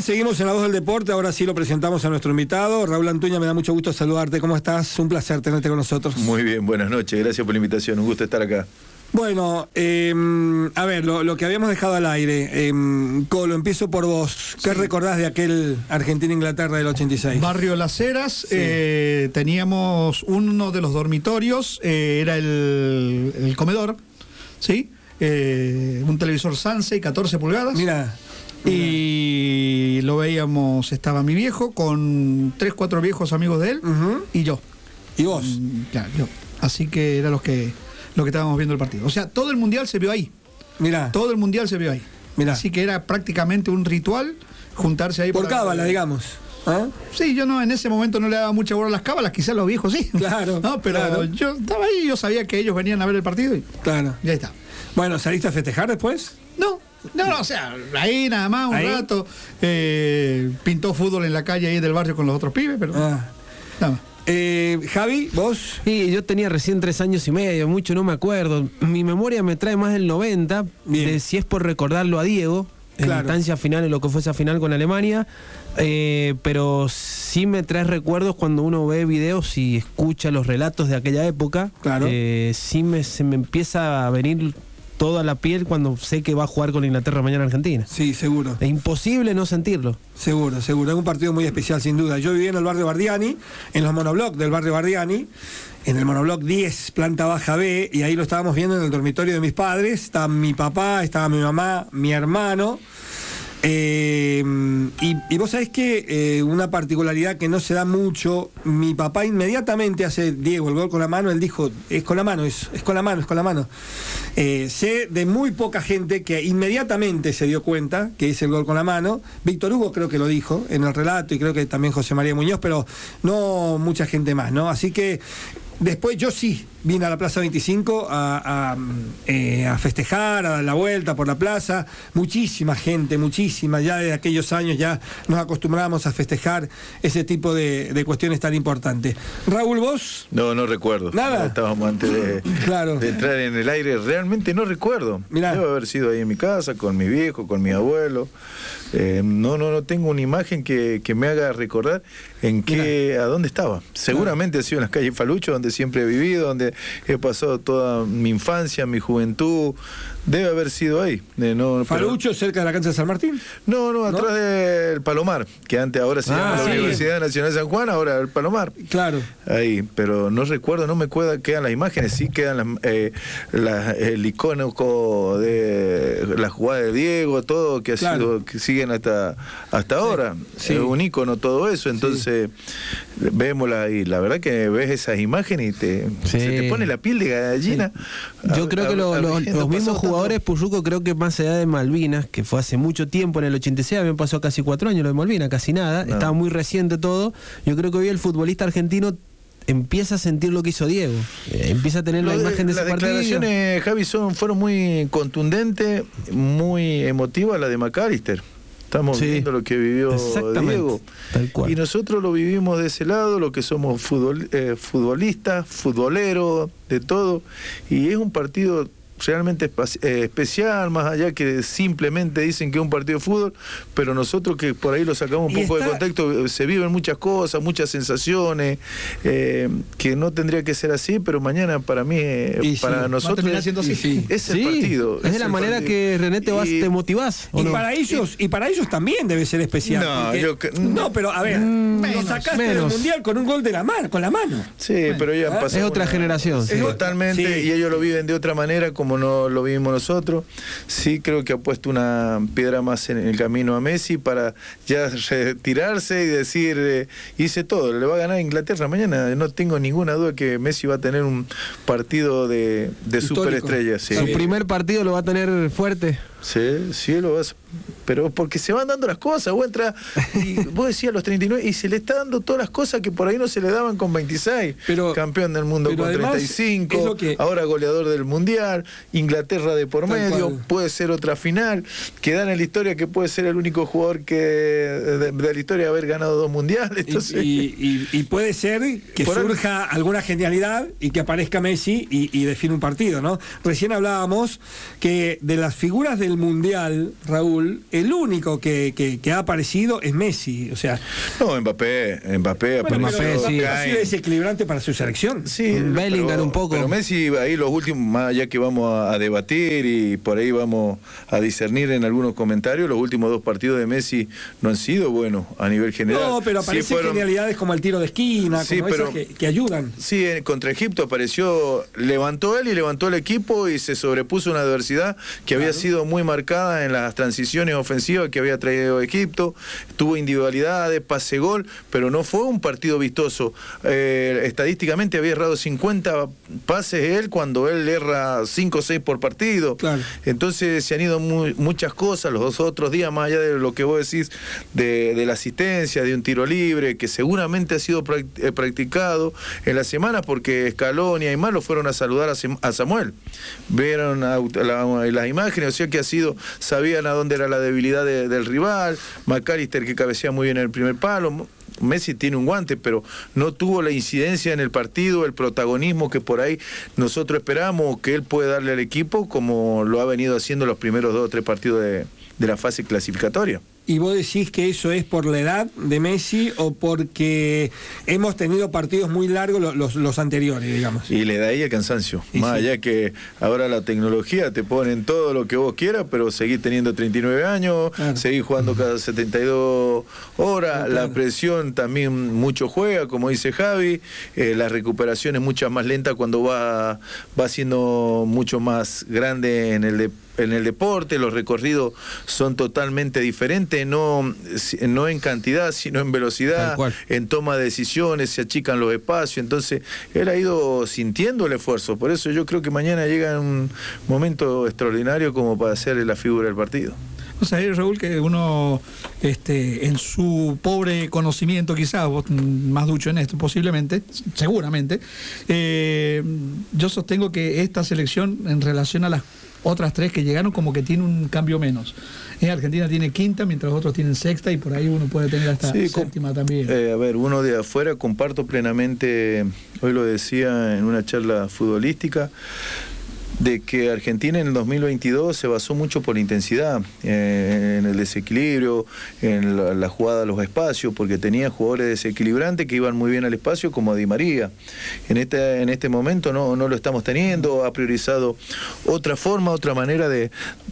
seguimos en La Voz del Deporte. Ahora sí lo presentamos a nuestro invitado. Raúl Antuña, me da mucho gusto saludarte. ¿Cómo estás? Un placer tenerte con nosotros. Muy bien, buenas noches. Gracias por la invitación. Un gusto estar acá. Bueno, a ver, lo que habíamos dejado al aire. Colo, empiezo por vos. ¿Qué recordás de aquel Argentina-Inglaterra del 86? Barrio Las Heras, sí. Teníamos uno de los dormitorios, era el comedor, ¿sí? Un televisor Sansei, 14 pulgadas. Mira. Y lo veíamos, estaba mi viejo con 3, 4 viejos amigos de él, y yo. ¿Y vos? Claro, yo. Así que era lo que estábamos viendo el partido. O sea, todo el mundial se vio ahí. Mirá. Todo el mundial se vio ahí. Mirá. Así que era prácticamente un ritual juntarse ahí. Por cábala, digamos. ¿Ah? Sí, yo no, en ese momento no le daba mucha bola a las cábalas, quizás los viejos sí. Claro. No, pero claro. Yo estaba ahí, yo sabía que ellos venían a ver el partido y claro. Ya está. Bueno, ¿saliste a festejar después? No, o sea, ahí nada más, un rato. Pintó fútbol en la calle ahí del barrio con los otros pibes, pero nada más. Javi, ¿vos? Sí, yo tenía recién 3 años y medio, mucho no me acuerdo. Mi memoria me trae más del 90, de si es por recordarlo a Diego, en la instancia final, en lo que fue esa final con Alemania. Pero sí me trae recuerdos cuando uno ve videos y escucha los relatos de aquella época. Claro. Sí se me empieza a venir toda la piel cuando sé que va a jugar con Inglaterra mañana Argentina. Sí, seguro. Es imposible no sentirlo. Seguro. Es un partido muy especial, sin duda. Yo viví en el barrio Bardiani, en los monoblocks del barrio Bardiani, en el monobloc 10, planta baja B, y ahí lo estábamos viendo en el dormitorio de mis padres. Estaba mi papá, estaba mi mamá, mi hermano. Y vos sabés que una particularidad que no se da mucho, mi papá inmediatamente hace Diego el gol con la mano, él dijo, es con la mano, es con la mano, es con la mano. Sé de muy poca gente que inmediatamente se dio cuenta que es el gol con la mano. Víctor Hugo creo que lo dijo en el relato, y creo que también José María Muñoz, pero no mucha gente más, ¿no? Así que después yo sí vine a la Plaza 25 a festejar, a dar la vuelta por la plaza. Muchísima gente, muchísima. Ya de aquellos años ya nos acostumbramos a festejar ese tipo de cuestiones tan importantes. Raúl, ¿vos? No recuerdo. ¿Nada? Estábamos antes de entrar en el aire. Realmente no recuerdo. Mirá. Debo haber sido ahí en mi casa, con mi viejo, con mi abuelo. No tengo una imagen que me haga recordar a dónde estaba. Seguramente ha sido en las calles Falucho, donde siempre he vivido, donde he pasado toda mi infancia, mi juventud. Debe haber sido ahí. ¿Falucho, cerca de la cancha de San Martín? No, atrás del Palomar, que antes ahora se llama la Universidad Nacional de San Juan, ahora el Palomar. Claro. Ahí, pero no recuerdo, no me quedan las imágenes, sí quedan el icono de la jugada de Diego, todo que ha sido, que siguen hasta ahora. Sí. Es un icono todo eso, entonces vémosla ahí. La verdad que ves esas imágenes y se te pone la piel de gallina. Yo creo que los mismos jugadores, Puyuco, creo que más allá de Malvinas, que fue hace mucho tiempo, en el 86, habían pasado casi 4 años lo de Malvinas, casi nada, estaba muy reciente todo. Yo creo que hoy el futbolista argentino empieza a sentir lo que hizo Diego, empieza a tener la imagen de ese partido. Las declaraciones, Javi, fueron muy contundentes, muy emotivas, la de McAllister. Estamos viendo lo que vivió Diego. Tal cual. Y nosotros lo vivimos de ese lado, lo que somos futbolistas, futboleros, de todo. Y es un partido realmente especial, más allá que simplemente dicen que es un partido de fútbol, pero nosotros que por ahí lo sacamos un poco de contexto, se viven muchas cosas, muchas sensaciones, que no tendría que ser así, pero mañana para mí, para nosotros es el partido. Es de la manera que René te motivás. Y para ellos también debe ser especial. No, pero a ver, lo sacaste del Mundial con un gol de la mano, con la mano. Sí, pero ya han pasado. Es otra generación. Totalmente, y ellos lo viven de otra manera, como no lo vivimos nosotros. Sí, creo que ha puesto una piedra más en el camino a Messi para ya retirarse y decir, hice todo, le va a ganar Inglaterra mañana. No tengo ninguna duda que Messi va a tener un partido de superestrella. Sí. Su primer partido lo va a tener fuerte. Sí, lo vas, pero porque se van dando las cosas. Vos entras y vos decías los 39 y se le está dando todas las cosas que por ahí no se le daban con 26. Campeón del mundo con 35, ahora goleador del mundial, Inglaterra de por medio, puede ser otra final, queda en la historia que puede ser el único jugador que de la historia haber ganado 2 mundiales. Entonces, y puede ser que surja alguna genialidad y que aparezca Messi y define un partido, ¿no? Recién hablábamos que de las figuras del mundial, Raúl, gol, el único que ha aparecido es Messi. O sea, no, Mbappé Mbappé sí. Ha sido desequilibrante para su selección. Sí, Bellingham un poco. Pero Messi, ahí los últimos, más allá que vamos a debatir y por ahí vamos a discernir en algunos comentarios, los últimos 2 partidos de Messi no han sido buenos a nivel general. No, pero aparecen genialidades como el tiro de esquina, sí, como esas que ayudan. Sí, contra Egipto apareció, levantó él y levantó el equipo y se sobrepuso una adversidad que había sido muy marcada en las transiciones ofensivas que había traído Egipto. Tuvo individualidades, pase gol, pero no fue un partido vistoso. Estadísticamente había errado 50 pases él cuando él erra 5 o 6 por partido. Claro. Entonces se han ido muchas cosas los otros días, más allá de lo que vos decís de la asistencia, de un tiro libre, que seguramente ha sido practicado en la semana porque Scaloni y Aymar lo fueron a saludar a Samuel. Vieron las imágenes, o sea que sabían a dónde era la debilidad del rival. McAllister, que cabecea muy bien en el primer palo. Messi tiene un guante, pero no tuvo la incidencia en el partido, el protagonismo que por ahí nosotros esperamos que él puede darle al equipo, como lo ha venido haciendo los primeros 2 o 3 partidos de la fase clasificatoria. ¿Y vos decís que eso es por la edad de Messi o porque hemos tenido partidos muy largos los anteriores, digamos? Y le da ahí el cansancio. Más allá que ahora la tecnología te pone en todo lo que vos quieras, pero seguís teniendo 39 años, seguís jugando cada 72 horas, la presión también mucho juega, como dice Javi, la recuperación es mucho más lenta cuando va siendo mucho más grande en el deporte, los recorridos son totalmente diferentes, no en cantidad, sino en velocidad, en toma de decisiones, se achican los espacios, entonces él ha ido sintiendo el esfuerzo, por eso yo creo que mañana llega un momento extraordinario como para hacer la figura del partido. O sea, Raúl, que uno, en su pobre conocimiento, quizás, vos más ducho en esto, posiblemente, seguramente, yo sostengo que esta selección, en relación a las otras 3 que llegaron, como que tiene un cambio menos. Argentina tiene 5ª, mientras otros tienen 6ª, y por ahí uno puede tener hasta 7ª también. A ver, uno de afuera, comparto plenamente, hoy lo decía en una charla futbolística, de que Argentina en el 2022 se basó mucho por intensidad, en el desequilibrio, en la jugada a los espacios, porque tenía jugadores desequilibrantes que iban muy bien al espacio, como Di María. En este momento no lo estamos teniendo, ha priorizado otra forma, otra manera de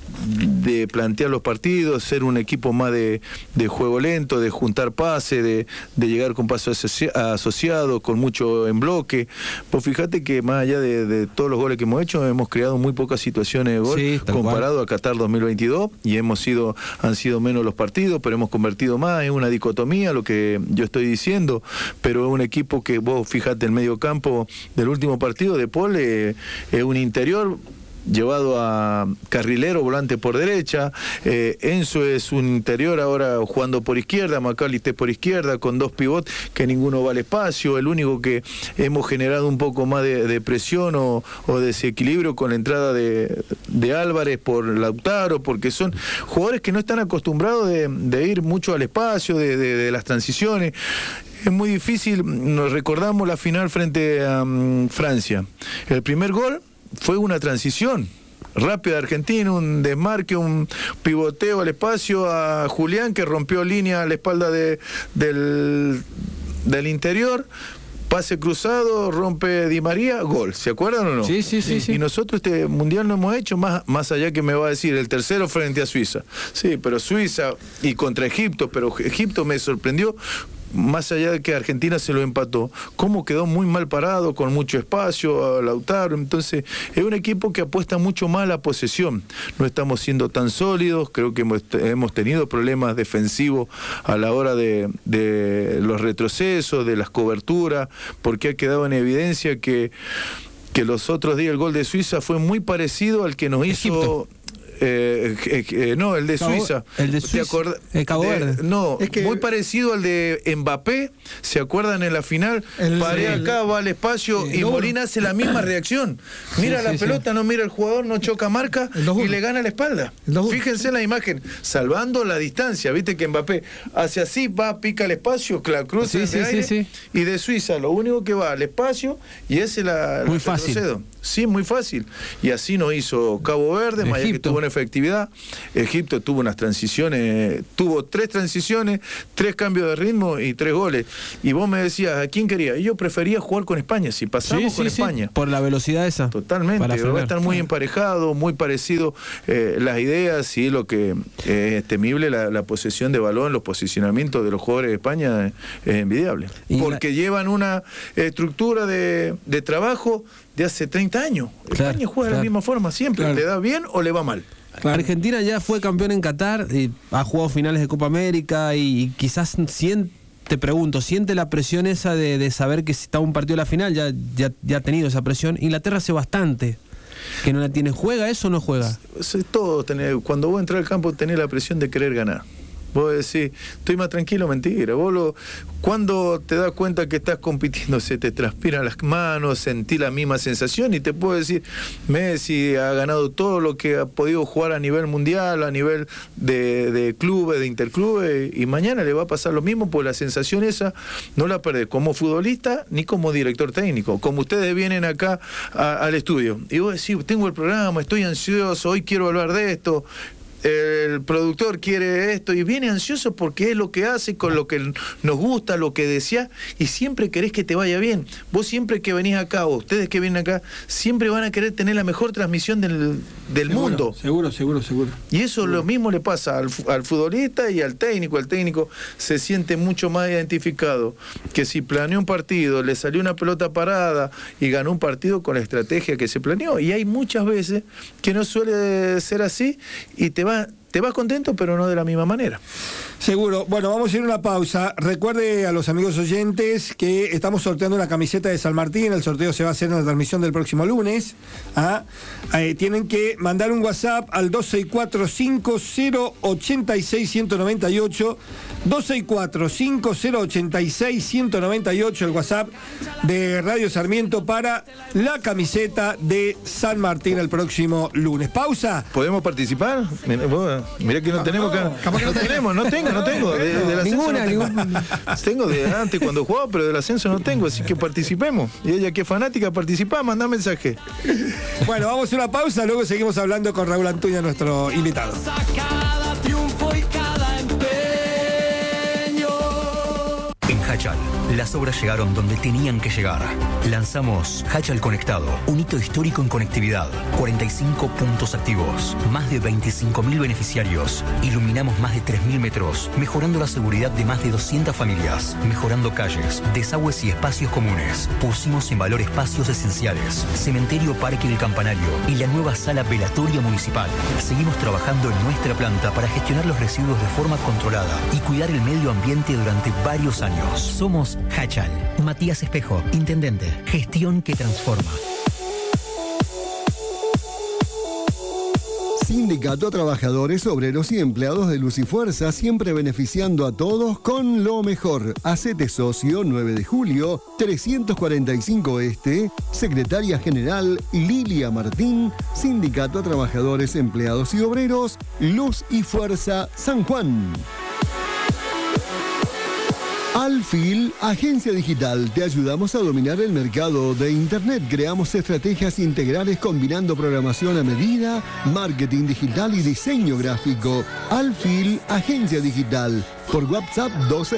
plantear los partidos, ser un equipo más de juego lento, de juntar pase, de llegar con paso asociado, con mucho en bloque. Pues fíjate que más allá de todos los goles que hemos hecho, hemos creado muy pocas situaciones de gol comparado a Qatar 2022, y han sido menos los partidos, pero hemos convertido más. Es una dicotomía lo que yo estoy diciendo, pero es un equipo que vos fíjate, el medio campo del último partido de Paul es un interior llevado a carrilero, volante por derecha. Enzo es un interior ahora jugando por izquierda, McAllister por izquierda, con 2 pivots que ninguno va al espacio. El único que hemos generado un poco más de presión o desequilibrio con la entrada de Álvarez por Lautaro, porque son jugadores que no están acostumbrados de ir mucho al espacio, de las transiciones. Es muy difícil. Nos recordamos la final frente a Francia. El primer gol fue una transición rápida de Argentina, un desmarque, un pivoteo al espacio a Julián, que rompió línea a la espalda del interior. Pase cruzado, rompe Di María, gol. ¿Se acuerdan o no? Sí. Y nosotros este mundial no hemos hecho más allá que me va a decir el tercero frente a Suiza. Sí, pero Suiza y contra Egipto, pero Egipto me sorprendió. Más allá de que Argentina se lo empató, cómo quedó muy mal parado, con mucho espacio, a Lautaro. Entonces, es un equipo que apuesta mucho más a la posesión. No estamos siendo tan sólidos, creo que hemos tenido problemas defensivos a la hora de los retrocesos, de las coberturas, porque ha quedado en evidencia que los otros días el gol de Suiza fue muy parecido al que nos hizo... no, el de Suiza. El de Suiza. El Cabo Verde. No, es que muy parecido al de Mbappé. ¿Se acuerdan en la final? Acá, va al espacio y Molina hace la misma reacción. Mira la pelota, no mira el jugador, no choca marca y le gana la espalda. Fíjense en la imagen, salvando la distancia. Viste que Mbappé hace así, pica el espacio, cruza y de Suiza lo único que va al espacio y ese muy fácil. Sí, muy fácil. Y así nos hizo Cabo Verde, más allá que tuvo buena efectividad. Egipto tuvo unas transiciones, tuvo 3 transiciones, 3 cambios de ritmo y 3 goles. Y vos me decías, ¿a quién quería? Y yo prefería jugar con España, si pasamos con España. Por la velocidad esa. Totalmente, va a estar muy emparejado, muy parecido las ideas, y lo que es temible, la posesión de balón, los posicionamientos de los jugadores de España es envidiable. Porque llevan una estructura de trabajo de hace 30 años. España juega de la misma forma siempre, le da bien o le va mal. Argentina ya fue campeón en Qatar, y ha jugado finales de Copa América y quizás te pregunto, ¿siente la presión esa de saber que si está un partido a la final? Ya ha tenido esa presión. Inglaterra hace bastante que no la tiene. ¿Juega eso o no juega? Todo cuando vos entras al campo tenés la presión de querer ganar. Vos decís, estoy más tranquilo, mentira. Cuando te das cuenta que estás compitiendo, se te transpiran las manos, sentí la misma sensación, y te puedo decir, Messi ha ganado todo lo que ha podido jugar a nivel mundial, a nivel de clubes, de interclubes, y mañana le va a pasar lo mismo, porque la sensación esa no la perdés como futbolista ni como director técnico. Como ustedes vienen acá al estudio y vos decís, tengo el programa, estoy ansioso, hoy quiero hablar de esto. El productor quiere esto y viene ansioso porque es lo que hace, con lo que nos gusta, lo que desea, y siempre querés que te vaya bien. Vos siempre que venís acá, o ustedes que vienen acá, siempre van a querer tener la mejor transmisión del mundo. Seguro. Y eso lo mismo le pasa al futbolista y al técnico. El técnico se siente mucho más identificado que si planeó un partido, le salió una pelota parada y ganó un partido con la estrategia que se planeó. Y hay muchas veces que no suele ser así, y te vas contento, pero no de la misma manera. Seguro. Bueno, vamos a ir a una pausa. Recuerde a los amigos oyentes que estamos sorteando una camiseta de San Martín. El sorteo se va a hacer en la transmisión del próximo lunes. Tienen que mandar un WhatsApp al 264-5086-198. 264-5086-198, el WhatsApp de Radio Sarmiento para la camiseta de San Martín el próximo lunes. Pausa. ¿Podemos participar? Mirá que no tenemos acá. No tengo. Del ninguna. Tengo de antes cuando jugaba, pero del ascenso no tengo, así que participemos. Y ella que es fanática, participa, manda mensaje. Bueno, vamos a una pausa, luego seguimos hablando con Raúl Antuña, nuestro invitado. En Hachal, las obras llegaron donde tenían que llegar. Lanzamos Hachal Conectado, un hito histórico en conectividad. 45 puntos activos, más de 25.000 beneficiarios. Iluminamos más de 3.000 metros, mejorando la seguridad de más de 200 familias. Mejorando calles, desagües y espacios comunes. Pusimos en valor espacios esenciales. Cementerio Parque del Campanario y la nueva sala velatoria municipal. Seguimos trabajando en nuestra planta para gestionar los residuos de forma controlada y cuidar el medio ambiente durante varios años. Somos Hachal. Matías Espejo, intendente. Gestión que transforma. Sindicato Trabajadores, Obreros y Empleados de Luz y Fuerza, siempre beneficiando a todos con lo mejor. Hacete socio, 9 de julio, 345 Este, Secretaria General Lilia Martín, Sindicato Trabajadores, Empleados y Obreros, Luz y Fuerza, San Juan. Alfil, agencia digital, te ayudamos a dominar el mercado de Internet. Creamos estrategias integrales combinando programación a medida, marketing digital y diseño gráfico. Alfil, agencia digital, por WhatsApp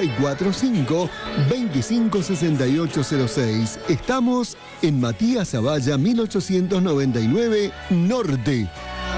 2645-256806. Estamos en Matías Zavalla, 1899 Norte.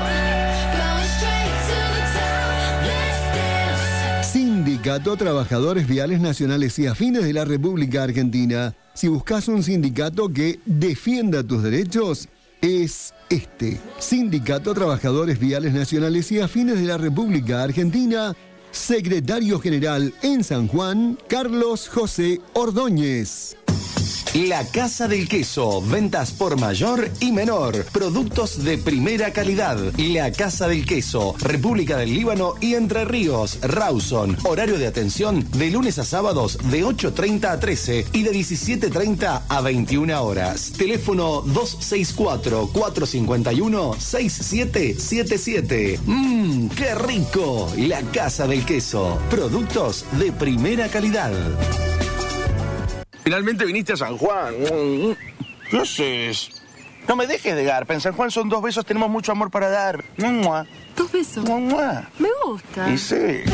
Sindicato Trabajadores Viales Nacionales y Afines de la República Argentina. Si buscas un sindicato que defienda tus derechos, es este. Sindicato Trabajadores Viales Nacionales y Afines de la República Argentina. Secretario General en San Juan, Carlos José Ordóñez. La Casa del Queso, ventas por mayor y menor, productos de primera calidad. La Casa del Queso, República del Líbano y Entre Ríos, Rawson. Horario de atención de lunes a sábados de 8:30 a 13 y de 17:30 a 21 horas. Teléfono 264-451-6777. ¡Qué rico! La Casa del Queso, productos de primera calidad. Finalmente viniste a San Juan. ¿Qué haces? No me dejes de garpa. En San Juan son 2 besos, tenemos mucho amor para dar. ¡Mua! 2 besos. ¡Mua! Me gusta. Y sí.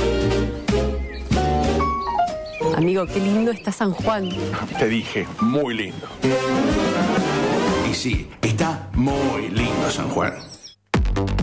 Amigo, qué lindo está San Juan. Te dije, muy lindo. Y sí, está muy lindo San Juan.